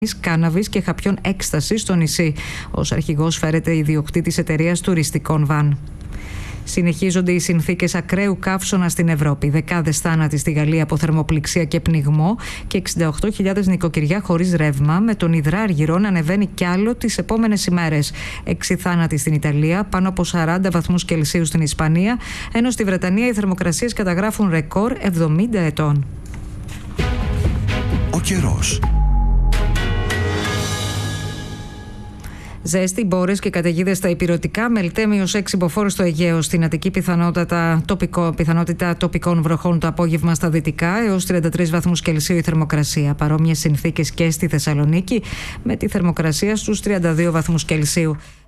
κάναβης και χαπιών έκστασης στο νησί. Ως αρχηγός φέρεται ιδιοκτήτης εταιρείας τουριστικών βαν. Συνεχίζονται οι συνθήκες ακραίου καύσωνα στην Ευρώπη. Δεκάδες θάνατοι στη Γαλλία από θερμοπληξία και πνιγμό και 68.000 νοικοκυριά χωρίς ρεύμα, με τον υδράργυρο να ανεβαίνει κι άλλο τις επόμενες ημέρες. 6 θάνατοι στην Ιταλία, πάνω από 40 βαθμούς Κελσίου στην Ισπανία, ενώ στη Βρετανία οι θερμοκρασίες καταγράφουν ρεκόρ 70 ετών. Ο καιρός. Ζέστη, μπόρες και καταιγίδες στα ηπειρωτικά, μελτέμιος 6 υποφόρους στο Αιγαίο. Στην Αττική πιθανότητα τοπικών βροχών το απόγευμα στα δυτικά, έως 33 βαθμούς Κελσίου η θερμοκρασία. Παρόμοιες συνθήκες και στη Θεσσαλονίκη, με τη θερμοκρασία στους 32 βαθμούς Κελσίου.